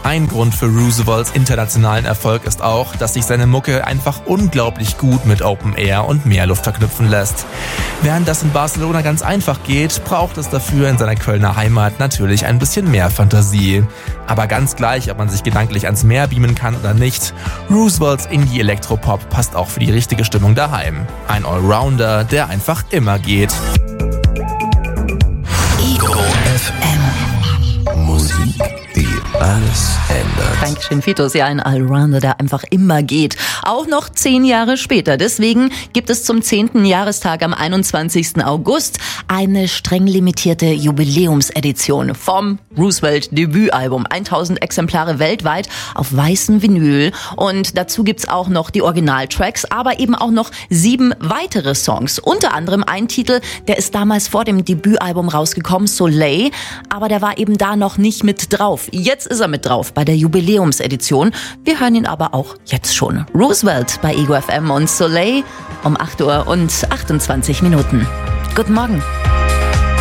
Ein Grund für Roosevelts internationalen Erfolg ist auch, dass sich seine Mucke einfach unglaublich gut mit Open Air und Meerluft verknüpfen lässt. Während das in Barcelona ganz einfach geht, braucht es dafür in seiner Kölner Heimat natürlich ein bisschen mehr Fantasie. Aber ganz gleich, ob man sich gedanklich ans Meer beamen kann oder nicht, Roosevelts Indie-Elektropop passt auch für die richtige Stimmung daheim. Ein Allrounder, der einfach immer geht. Ego FM. Musik, die alles ändert. Dankeschön, Fitos. Ja, ein Allrounder, der einfach immer geht. Auch noch 10 Jahre später. Deswegen gibt es zum 10. Jahrestag am 21. August eine streng limitierte Jubiläumsedition vom Roosevelt-Debütalbum. 1000 Exemplare weltweit auf weißem Vinyl. Und dazu gibt's auch noch die Originaltracks, aber eben auch noch 7 weitere Songs. Unter anderem ein Titel, der ist damals vor dem Debütalbum rausgekommen, Soleil. Aber der war eben da noch nicht mit drauf. Jetzt ist er mit drauf bei der Jubiläumsedition. Wir hören ihn aber auch jetzt schon. Roosevelt bei Ego FM und Soleil um 8:28 Uhr. Guten Morgen.